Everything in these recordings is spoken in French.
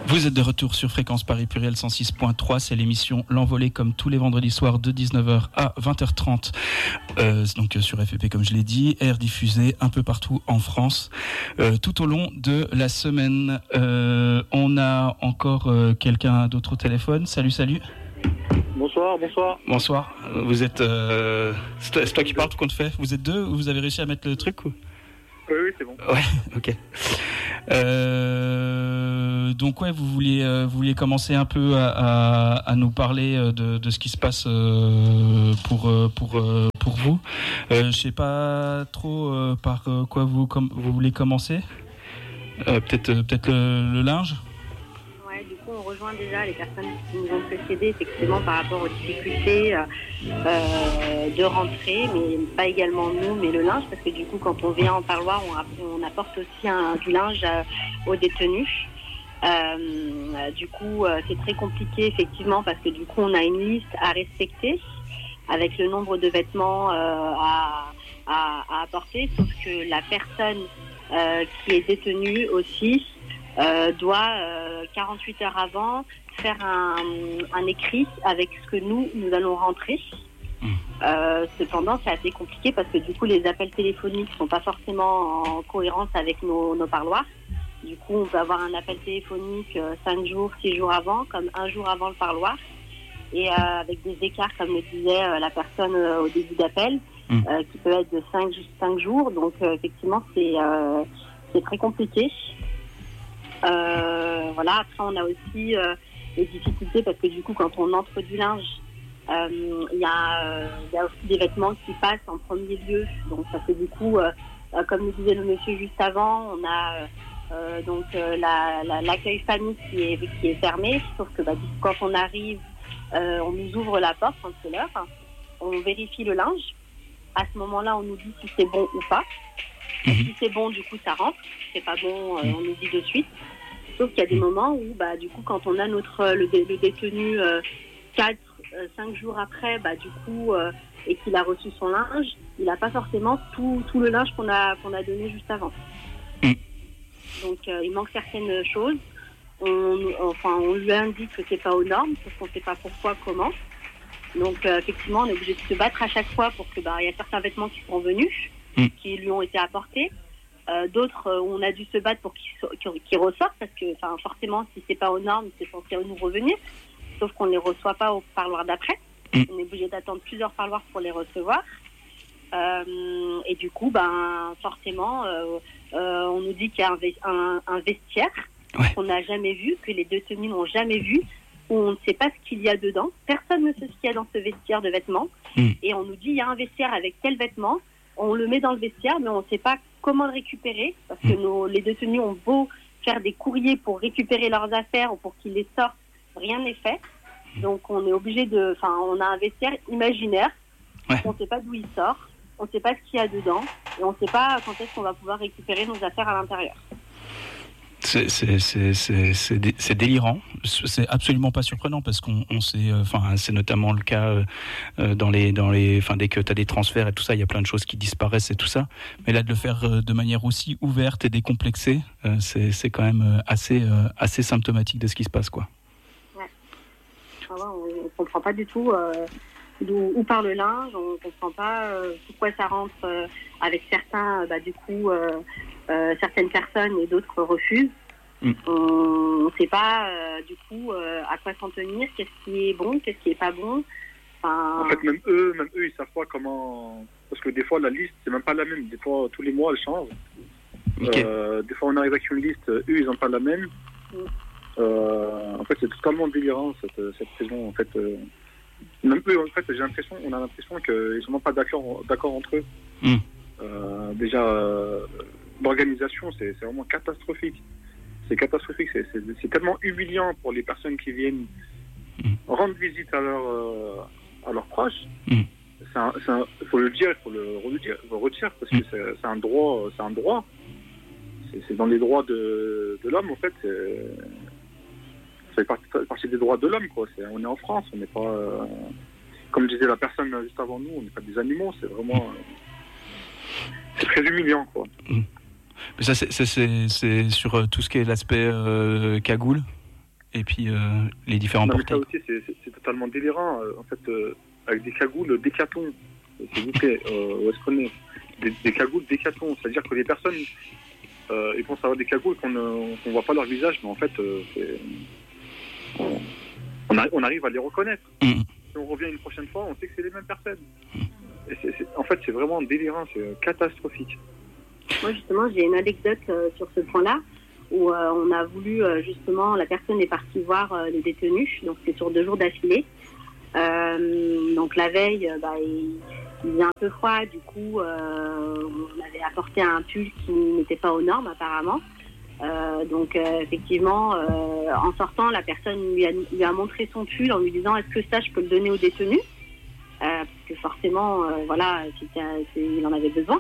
Vous êtes de retour sur Fréquence Paris Pluriel 106.3, c'est l'émission L'Envolée comme tous les vendredis soirs de 19h à 20h30, donc sur FEP comme je l'ai dit, et diffusé un peu partout en France tout au long de la semaine. On a encore quelqu'un d'autre au téléphone. Salut. Bonsoir. Bonsoir. Vous êtes... c'est toi qui parles, tout compte fait. Vous êtes deux, vous avez réussi à mettre le truc ou... Oui, c'est bon. Ouais, ok. Donc ouais, vous vouliez commencer un peu à nous parler de ce qui se passe pour vous. Je sais pas trop par quoi vous voulez commencer. Peut-être le linge. Ouais, du coup on rejoint déjà les personnes qui nous ont précédés effectivement par rapport aux difficultés de rentrer, mais pas également nous, mais le linge, parce que du coup quand on vient en parloir, on apporte aussi du linge aux détenus. Du coup c'est très compliqué effectivement parce que du coup on a une liste à respecter avec le nombre de vêtements à apporter, sauf que la personne qui est détenue aussi doit 48 heures avant faire un écrit avec ce que nous allons rentrer. Cependant c'est assez compliqué parce que du coup les appels téléphoniques sont pas forcément en cohérence avec nos parloirs. Du coup on peut avoir un appel téléphonique 5 jours, 6 jours avant, comme un jour avant le parloir, et avec des écarts comme le disait la personne au début d'appel, qui peut être de 5 jours, donc effectivement c'est très compliqué. Voilà, après on a aussi des difficultés parce que du coup quand on entre du linge, il y a aussi des vêtements qui passent en premier lieu, donc ça fait du coup comme le disait le monsieur juste avant, on a donc l'accueil famille qui est fermé, sauf que quand on arrive, on nous ouvre la porte quand c'est l'heure, on vérifie le linge, à ce moment-là on nous dit si c'est bon ou pas. Si c'est bon, du coup ça rentre, si c'est pas bon, on nous dit de suite. Sauf qu'il y a des moments où du coup quand on a le détenu 4-5 jours après, du coup et qu'il a reçu son linge, il n'a pas forcément tout le linge qu'on a donné juste avant. Donc il manque certaines choses. On lui indique que c'est pas aux normes, sauf qu'on ne sait pas pourquoi, comment. Donc effectivement, on est obligé de se battre à chaque fois pour que il y a certains vêtements qui sont venus, qui lui ont été apportés. D'autres, on a dû se battre pour qu'ils ressortent parce que forcément, si c'est pas aux normes, c'est censé nous revenir. Sauf qu'on ne les reçoit pas au parloir d'après. On est obligé d'attendre plusieurs parloirs pour les recevoir. Et du coup, forcément, on nous dit qu'il y a un vestiaire qu'on n'a jamais vu, que les détenus n'ont jamais vu, où on ne sait pas ce qu'il y a dedans. Personne ne sait ce qu'il y a dans ce vestiaire de vêtements. Et on nous dit il y a un vestiaire avec tel vêtement. On le met dans le vestiaire, mais on ne sait pas comment le récupérer, parce que les détenus ont beau faire des courriers pour récupérer leurs affaires ou pour qu'ils les sortent, rien n'est fait. Donc on est obligé on a un vestiaire imaginaire, on ne sait pas d'où il sort, on ne sait pas ce qu'il y a dedans, et on ne sait pas quand est-ce qu'on va pouvoir récupérer nos affaires à l'intérieur. C'est délirant. C'est absolument pas surprenant parce qu'on sait, c'est notamment le cas dans les, dès que tu as des transferts et tout ça, il y a plein de choses qui disparaissent et tout ça. Mais là, de le faire de manière aussi ouverte et décomplexée, c'est quand même assez symptomatique de ce qui se passe, quoi. Ouais. On comprend pas du tout où part le linge, on comprend pas pourquoi ça rentre avec certains, certaines personnes et d'autres refusent. On ne sait pas du coup à quoi s'en tenir, qu'est-ce qui est bon, qu'est-ce qui est pas bon. En fait, même eux, ils savent pas comment. Parce que des fois, la liste, c'est même pas la même. Des fois, tous les mois, elle change. Okay. Des fois, on arrive avec une liste, eux, ils n'ont pas la même. En fait, c'est totalement délirant cette saison. En fait, même eux, en fait, on a l'impression qu'ils sont même pas d'accord entre eux. Déjà, l'organisation, c'est vraiment catastrophique. C'est catastrophique, c'est tellement humiliant pour les personnes qui viennent rendre visite à leurs proches. Faut le dire, il faut le redire parce que c'est un droit. C'est dans les droits de l'homme, en fait. Ça fait partie des droits de l'homme, quoi. On est en France, on n'est pas... comme disait la personne juste avant nous, on n'est pas des animaux, c'est vraiment... c'est très humiliant, quoi. Mais ça, c'est sur tout ce qui est l'aspect cagoule. et puis les différents portails. Ça aussi, c'est totalement délirant. En fait, avec des cagoules Décathlon, s'il vous plaît, où est-ce qu'on est des cagoules Décathlon, c'est-à-dire que les personnes ils pensent avoir des cagoules qu'on voit pas leur visage, mais en fait, on arrive à les reconnaître. Si on revient une prochaine fois, on sait que c'est les mêmes personnes. Et en fait, c'est vraiment délirant, c'est catastrophique. Moi, justement, j'ai une anecdote sur ce point-là, où on a voulu, justement, la personne est partie voir les détenus, donc c'est sur 2 jours d'affilée. Donc la veille, il faisait un peu froid, du coup, on avait apporté un pull qui n'était pas aux normes, apparemment. Donc effectivement, en sortant, la personne lui a montré son pull en lui disant « Est-ce que ça, je peux le donner aux détenus ?» Parce que forcément, voilà, il en avait besoin.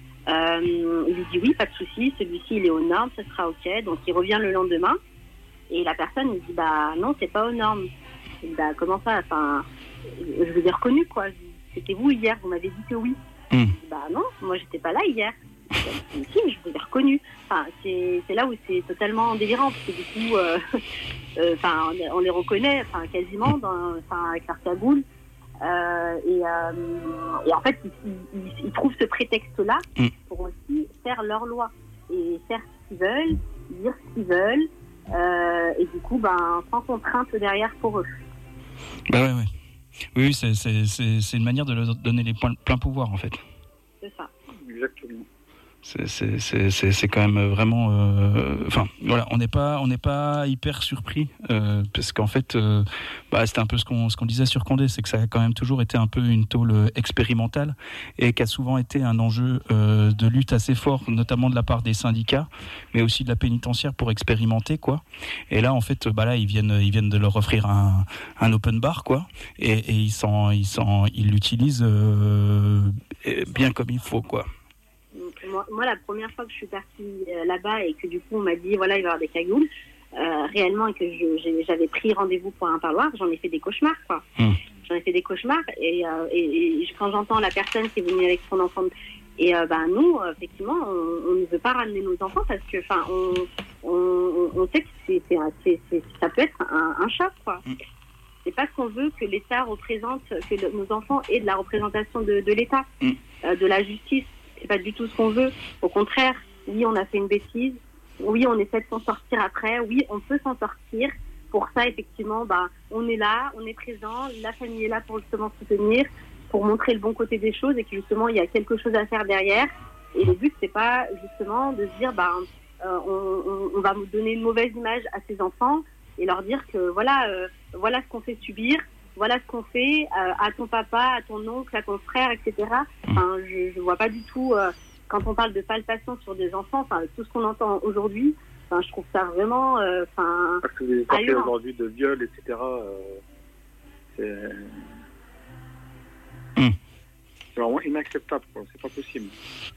Il lui dit « Oui, pas de souci, celui-ci, il est aux normes, ça sera OK. » Donc il revient le lendemain, et la personne lui dit « Bah non, c'est pas aux normes. » Il dit « Bah comment ça, enfin, je vous ai reconnu, quoi. C'était vous hier, vous m'avez dit que oui. » Il dit « Bah non, moi j'étais pas là hier. » Si, je vous ai reconnu. Enfin, c'est là où c'est totalement délirant, parce que du coup, on les reconnaît, quasiment, avec leur cagoule. Et en fait, ils trouvent ce prétexte-là pour aussi faire leur loi et faire ce qu'ils veulent, dire ce qu'ils veulent, et du coup, sans contrainte derrière pour eux. Ouais. Oui, c'est une manière de leur donner les pleins pouvoirs, en fait. C'est ça. Exactement. C'est quand même vraiment enfin voilà, on n'est pas hyper surpris parce qu'en fait c'était un peu ce qu'on disait sur Condé, c'est que ça a quand même toujours été un peu une tôle expérimentale et qui a souvent été un enjeu de lutte assez fort, notamment de la part des syndicats mais aussi de la pénitentiaire pour expérimenter quoi. Et là en fait là ils viennent de leur offrir un open bar quoi et ils l'utilisent bien comme il faut quoi. Moi, la première fois que je suis partie là-bas et que du coup on m'a dit voilà il va y avoir des cagoules réellement et que j'avais pris rendez-vous pour un parloir, j'en ai fait des cauchemars quoi. J'en ai fait des cauchemars et quand j'entends la personne qui est venue avec son enfant et nous effectivement on ne veut pas ramener nos enfants parce que on sait que ça peut être un choc quoi. C'est pas ce qu'on veut que l'État représente, que nos enfants aient de la représentation de l'État, de la justice. C'est pas du tout ce qu'on veut. Au contraire, oui, on a fait une bêtise. Oui, on essaie de s'en sortir après. Oui, on peut s'en sortir. Pour ça, effectivement, on est là, on est présent. La famille est là pour justement soutenir, pour montrer le bon côté des choses et que justement, il y a quelque chose à faire derrière. Et le but, c'est pas justement de se dire, on va donner une mauvaise image à ces enfants et leur dire que voilà ce qu'on fait subir. Voilà ce qu'on fait à ton papa, à ton oncle, à ton frère, etc. Enfin, je vois pas du tout, quand on parle de palpation sur des enfants, tout ce qu'on entend aujourd'hui, je trouve ça vraiment... Parce que les histoires aujourd'hui de viol, etc., c'est vraiment inacceptable, quoi. C'est pas possible.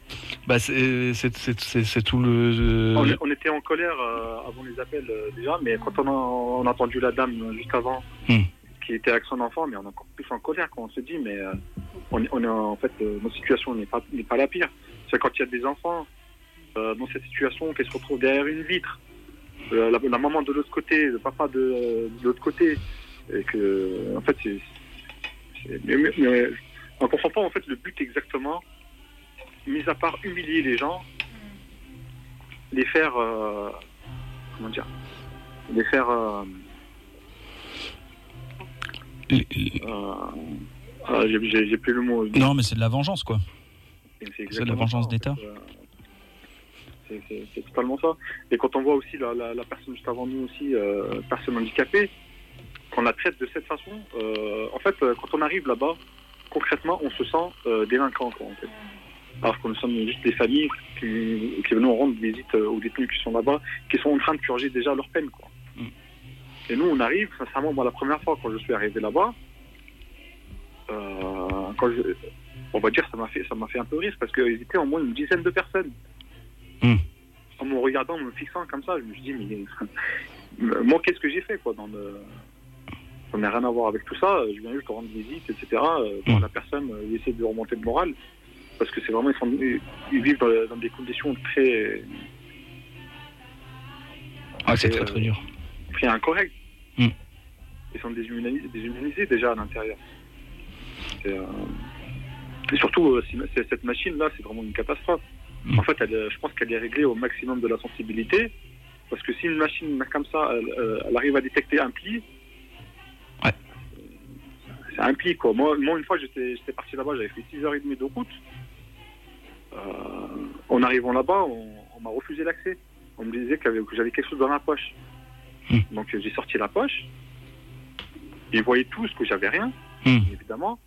C'est tout le... On était en colère avant les appels déjà, mais quand on a entendu la dame juste avant... qui était avec son enfant, mais on est encore plus en colère quand on se dit, mais on est en fait, notre situation n'est pas la pire. C'est quand il y a des enfants dans cette situation qui se retrouvent derrière une vitre, la maman de l'autre côté, le papa de l'autre côté, et que, en fait, mais on comprend pas en fait le but exactement, mis à part humilier les gens, les faire, j'ai plus le mot. Non, mais c'est de la vengeance, quoi. C'est de la vengeance d'État. C'est totalement ça. Et quand on voit aussi la personne juste avant nous aussi, personne handicapée, qu'on la traite de cette façon, en fait, quand on arrive là-bas, concrètement, on se sent délinquant, quoi, en fait. Alors que nous sommes juste des familles qui venons rendre visite aux détenus qui sont là-bas, qui sont en train de purger déjà leur peine, quoi. Et nous, on arrive, sincèrement, moi, la première fois, quand je suis arrivé là-bas, on va dire, ça m'a fait un peu rire, parce qu'ils étaient au moins une dizaine de personnes. En me regardant, en me fixant comme ça, je me suis dit, mais moi, qu'est-ce que j'ai fait, quoi, ça n'a rien à voir avec tout ça, je viens juste rendre visite, etc. Pour la personne, essayer de remonter le moral, parce que c'est vraiment, ils vivent dans des conditions très... c'est très très dur. Très incorrect. Ils sont déshumanisés déjà à l'intérieur. Et surtout, cette machine-là, c'est vraiment une catastrophe. En fait, je pense qu'elle est réglée au maximum de la sensibilité. Parce que si une machine comme ça, elle arrive à détecter un pli, c'est un pli, quoi. Moi, une fois, j'étais parti là-bas, j'avais fait 6h30 de route. En arrivant là-bas, on m'a refusé l'accès. On me disait que j'avais quelque chose dans ma poche. Donc j'ai sorti la poche. Ils voyaient tous que j'avais rien, évidemment.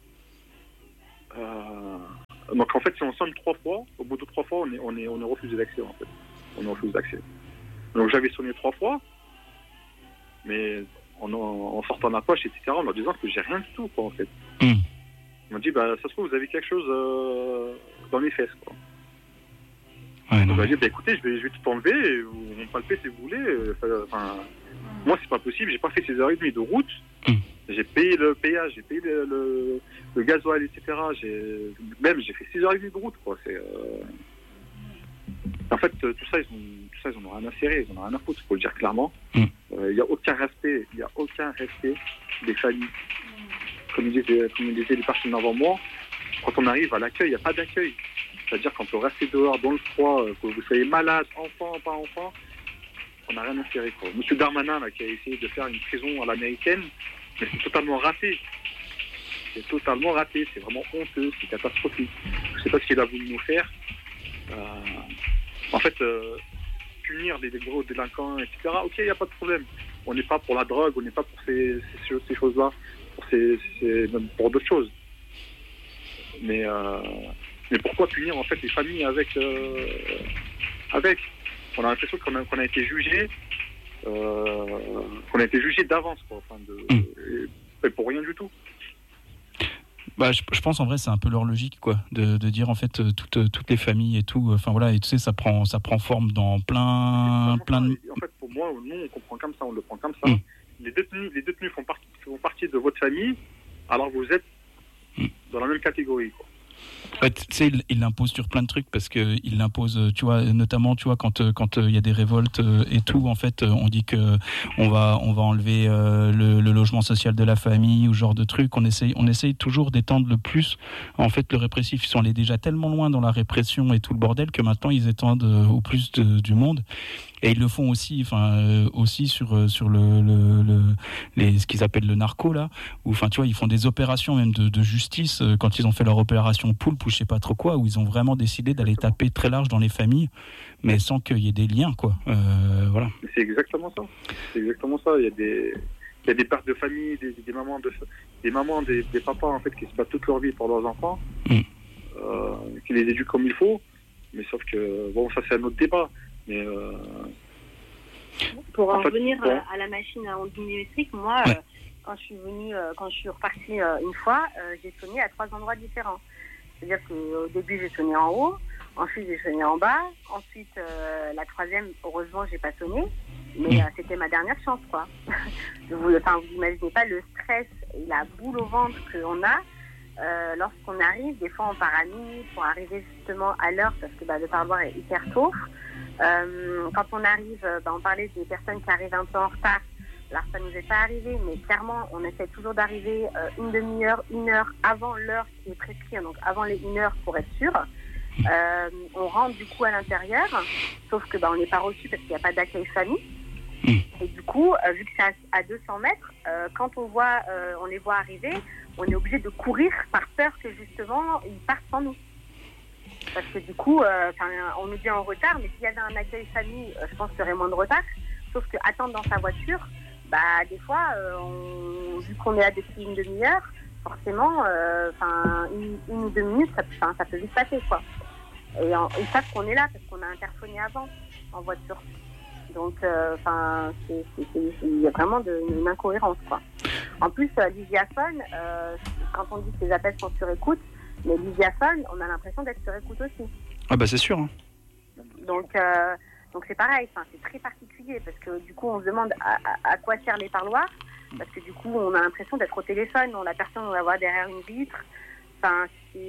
Donc en fait, si on sonne 3 fois, au bout de 3 fois, on est refusé d'accès, en fait. On est refusé d'accès. Donc j'avais sonné 3 fois, mais en sortant la poche, etc., en leur disant que j'ai rien du tout, quoi, en fait. Ils m'ont dit, ça se trouve, vous avez quelque chose dans les fesses, quoi. Donc j'ai dit, écoutez, je vais tout enlever, vous me palpez si vous voulez. Moi, c'est pas possible, j'ai pas fait 6h30 de route. J'ai payé le péage, j'ai payé le gasoil, etc. J'ai fait 6h30 de route, quoi. En fait, tout ça, ils en ont rien à serrer, ils en ont rien à foutre, il faut le dire clairement. Il n'y a aucun respect des familles. Comme disaient les personnes avant moi, quand on arrive à l'accueil, il n'y a pas d'accueil. C'est-à-dire qu'on peut rester dehors dans le froid, que vous soyez malade, enfant, pas enfant, on n'a rien à serrer, quoi. Monsieur Darmanin, là, qui a essayé de faire une prison à l'américaine, mais c'est totalement raté. C'est totalement raté, c'est vraiment honteux, c'est catastrophique. Je ne sais pas ce qu'il a voulu nous faire. En fait, punir les gros délinquants, etc., ok, il n'y a pas de problème. On n'est pas pour la drogue, on n'est pas pour ces choses-là, pour d'autres choses. Mais pourquoi punir en fait les familles avec on a l'impression qu'on a été jugé d'avance, quoi, et pour rien du tout. Je pense en vrai c'est un peu leur logique, quoi, de dire en fait toutes les familles et tout, enfin voilà, et tu sais, ça prend forme dans plein de... En fait, pour moi, nous on comprend comme ça, on le prend comme ça. Les détenus font partie de votre famille, alors vous êtes dans la même catégorie, quoi. En fait, tu sais, il l'impose sur plein de trucs, parce que il l'impose, tu vois, notamment, tu vois, quand il y a des révoltes et tout, en fait, on dit que on va enlever le logement social de la famille ou ce genre de trucs. On essaye toujours d'étendre le plus. En fait, le répressif, ils sont allés déjà tellement loin dans la répression et tout le bordel que maintenant ils étendent au plus du monde. Et ils le font aussi, sur ce qu'ils appellent le narco là, où, enfin, tu vois, ils font des opérations même de justice quand ils ont fait leur opération Poulpe ou je sais pas trop quoi, où ils ont vraiment décidé d'aller taper très large dans les familles, mais sans qu'il y ait des liens, quoi. Voilà. C'est exactement ça. Il y a des pères de famille, des mamans, des papas en fait qui se battent toute leur vie pour leurs enfants, qui les éduquent comme il faut. Mais sauf que ça c'est un autre débat. Mais pour en revenir à la machine à ondes millimétriques, moi, quand je suis repartie une fois, j'ai sonné à 3 endroits différents. C'est-à-dire qu'au début, j'ai sonné en haut, ensuite j'ai sonné en bas, ensuite la 3e, heureusement, j'ai pas sonné, mais c'était ma dernière chance, quoi. Vous imaginez pas le stress et la boule au ventre qu'on a lorsqu'on arrive. Des fois, on part à minuit pour arriver justement à l'heure, parce que le parloir est hyper tôt. Quand on arrive, on parlait des personnes qui arrivent un peu en retard. Alors ça nous est pas arrivé, mais clairement on essaie toujours d'arriver une demi-heure, 1 heure avant l'heure qui est prescrite, donc avant les 1 heure pour être sûr. On rentre du coup à l'intérieur, sauf que on n'est pas reçu parce qu'il n'y a pas d'accueil famille. Et du coup, vu que c'est à 200 mètres, quand on les voit arriver, on est obligé de courir par peur que justement ils partent sans nous. Parce que du coup, on nous dit en retard, mais s'il y avait un accueil famille, je pense qu'il y aurait moins de retard. Sauf que attendre dans sa voiture, des fois, vu qu'on est là depuis une demi-heure, forcément, une ou 2 minutes, ça peut vite passer, quoi. Et ils savent qu'on est là parce qu'on a interphoné avant en voiture. Donc, il y a vraiment une incohérence, quoi. En plus, l'Isiaphone, quand on dit que les appels sont sur écoute, mais l'Isiaphone, on a l'impression d'être sur écoute aussi. Ah c'est sûr. Hein. Donc c'est pareil, c'est très particulier parce que du coup on se demande à quoi servent les parloirs, parce que du coup on a l'impression d'être au téléphone, la personne on la voit derrière une vitre, on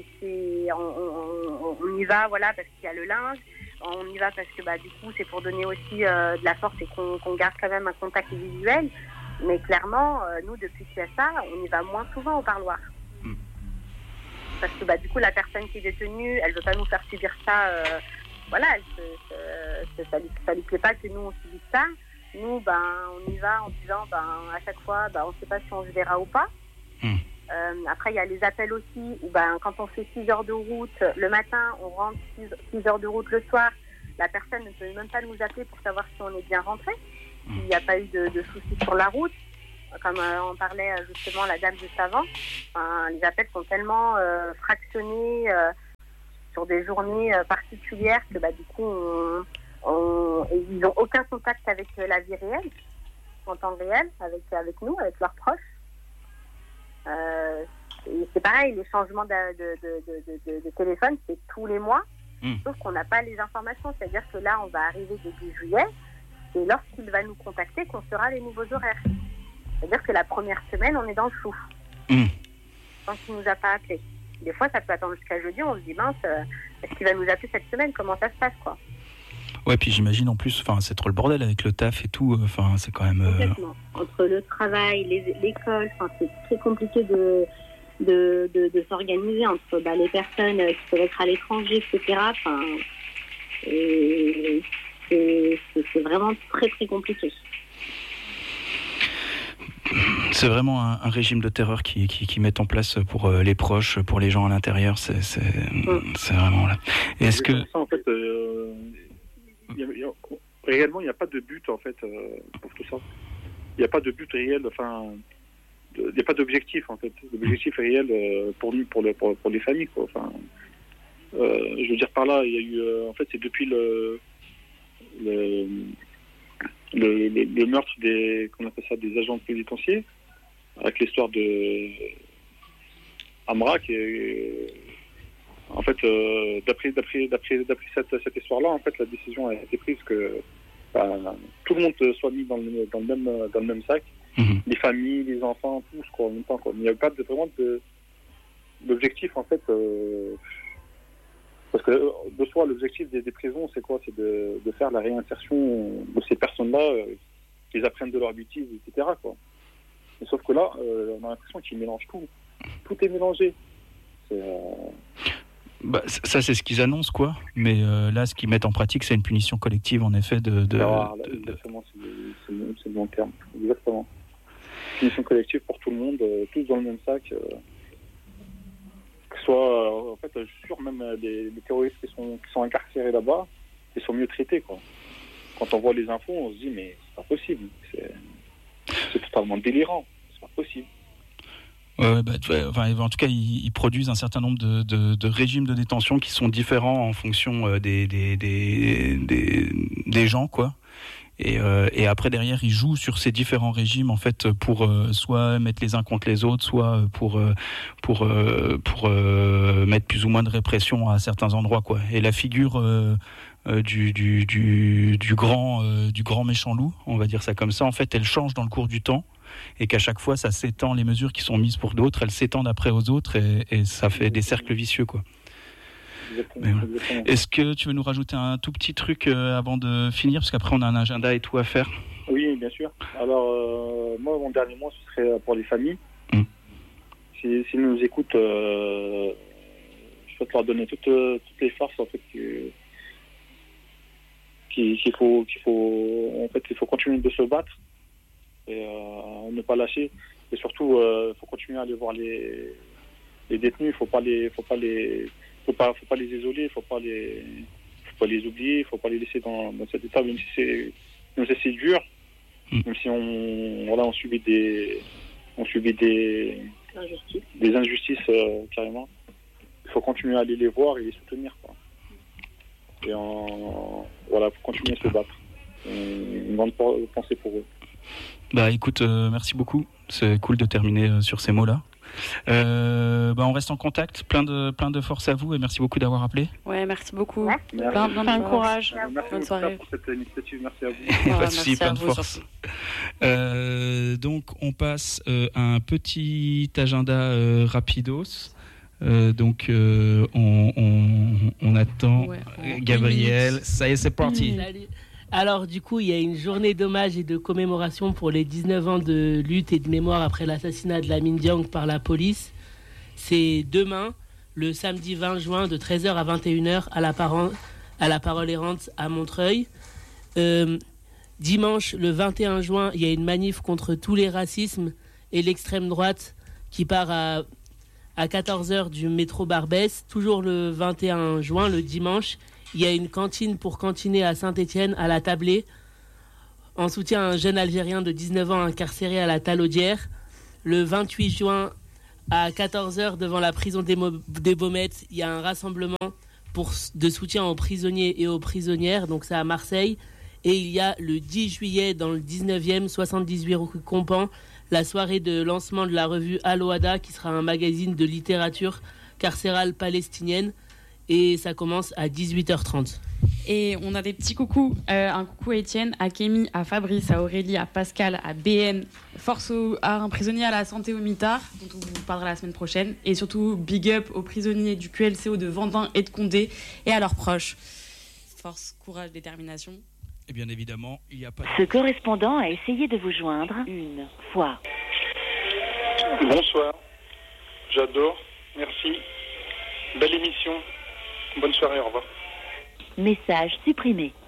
y va parce qu'il y a le linge, on y va parce que du coup c'est pour donner aussi de la force et qu'on garde quand même un contact visuel, Mais clairement, nous, depuis qu'il y a ça, on y va moins souvent au parloir. Parce que du coup, la personne qui est détenue, elle ne veut pas nous faire subir ça. Voilà, ça lui plaît pas que nous, on subisse ça. Nous, on y va en disant, à chaque fois, on ne sait pas si on se verra ou pas. Après, il y a les appels aussi, où quand on fait 6 heures de route le matin, on rentre 6 heures de route le soir, la personne ne peut même pas nous appeler pour savoir si on est bien rentré, s'il n'y a pas eu de soucis sur la route. Comme on parlait justement la dame juste avant, les appels sont tellement fractionnés sur des journées particulières que du coup, ils n'ont aucun contact avec la vie réelle, en temps réel, avec nous, avec leurs proches. Et c'est pareil, les changements de téléphone, c'est tous les mois, sauf qu'on n'a pas les informations. C'est-à-dire que là, on va arriver début juillet, et lorsqu'il va nous contacter, qu'on fera les nouveaux horaires. C'est-à-dire que la première semaine, on est dans le flou. Tant qu'il ne nous a pas appelé. Des fois, ça peut attendre jusqu'à jeudi, on se dit, mince, est-ce qu'il va nous appeler cette semaine? Comment ça se passe, quoi? Ouais, puis j'imagine en plus, c'est trop le bordel avec le taf et tout, c'est quand même... Complètement. Entre le travail, l'école, c'est très compliqué de s'organiser entre les personnes qui peuvent être à l'étranger, etc. C'est vraiment très, très compliqué. C'est vraiment un régime de terreur qui met en place pour les proches, pour les gens à l'intérieur. C'est vraiment là. Et est-ce que... En fait, réellement, il n'y a pas de but en fait pour tout ça. Il n'y a pas de but réel. Il n'y a pas d'objectif en fait. L'objectif réel pour nous, pour les familles, quoi. Je veux dire par là, il y a eu en fait, c'est depuis le meurtre des agents pénitentiaires, avec l'histoire de Amra, qui est en fait d'après cette histoire-là, en fait la décision a été prise que tout le monde soit mis dans le même sac, les familles, les enfants, tous en même temps, quoi. Il n'y a pas vraiment d'objectif en fait. Parce que de soi, l'objectif des prisons, c'est quoi? C'est de faire la réinsertion de ces personnes-là, qu'ils apprennent de leurs bêtises, etc., quoi. Mais sauf que là, on a l'impression qu'ils mélangent tout. Tout est mélangé. Ça, c'est ce qu'ils annoncent, quoi. Mais là, ce qu'ils mettent en pratique, c'est une punition collective, en effet, Exactement, c'est le bon terme. Exactement. Punition collective pour tout le monde, tous dans le même sac. Soit en fait, je suis sûr, même les terroristes qui sont incarcérés là-bas, ils sont mieux traités, quoi. Quand on voit les infos, on se dit mais c'est pas possible, c'est totalement délirant, c'est pas possible. En tout cas, ils produisent un certain nombre de régimes de détention qui sont différents en fonction des gens, quoi. Et après, derrière, ils jouent sur ces différents régimes, en fait, pour soit mettre les uns contre les autres, soit pour mettre plus ou moins de répression à certains endroits, quoi. Et la figure du grand méchant loup, on va dire ça comme ça, en fait, elle change dans le cours du temps. Et qu'à chaque fois, ça s'étend, les mesures qui sont mises pour d'autres, elles s'étendent après aux autres, et ça fait des cercles vicieux, quoi. Exactement. Est-ce que tu veux nous rajouter un tout petit truc avant de finir, parce qu'après on a un agenda et tout à faire? Oui, bien sûr. Alors moi, mon dernier mot, ce serait pour les familles. S'ils nous écoutent, je souhaite leur donner toutes les forces, en fait, qu'il faut continuer de se battre et ne pas lâcher. Et surtout, il faut continuer à aller voir les détenus. Il faut pas les isoler, il faut pas les oublier, il faut pas les laisser dans cet état, même si c'est dur, même si on subit des injustices carrément. Il faut continuer à aller les voir et les soutenir, quoi. Et faut continuer à se battre. Une grande pensée pour eux. Écoute, merci beaucoup. C'est cool de terminer sur ces mots-là. On reste en contact. Plein de force à vous et merci beaucoup d'avoir appelé. Ouais, merci beaucoup. Plein de courage. Bonne soirée pour cette initiative. Merci à vous. Pas de souci, plein de force. Donc on passe à un petit agenda rapidos. On attend Gabriel. Ça y est, c'est parti. Alors, du coup, il y a une journée d'hommage et de commémoration pour les 19 ans de lutte et de mémoire après l'assassinat de Lamine Dieng par la police. C'est demain, le samedi 20 juin, de 13h à 21h, à la Parole Errante à Montreuil. Dimanche, le 21 juin, il y a une manif contre tous les racismes et l'extrême droite qui part à 14h du métro Barbès. Toujours le 21 juin, le dimanche, il y a une cantine pour cantiner à Saint-Étienne, à la Tablée, en soutien à un jeune Algérien de 19 ans incarcéré à la Talaudière. Le 28 juin, à 14h, devant la prison des Baumettes, il y a un rassemblement de soutien aux prisonniers et aux prisonnières, donc c'est à Marseille. Et il y a le 10 juillet, dans le 19e, 78 rue Compan, la soirée de lancement de la revue Al-Wada, qui sera un magazine de littérature carcérale palestinienne. Et ça commence à 18h30. Et on a des petits coucous. Un coucou à Étienne, à Kémy, à Fabrice, à Aurélie, à Pascal, à BN. Force à un prisonnier à la santé au mitard, dont on vous parlera la semaine prochaine. Et surtout, big up aux prisonniers du QLCO de Vendin et de Condé et à leurs proches. Force, courage, détermination. Et bien évidemment, il n'y a pas... Ce correspondant a essayé de vous joindre une fois. Bonsoir. J'adore. Merci. Belle émission. Bonne soirée, au revoir. Message supprimé.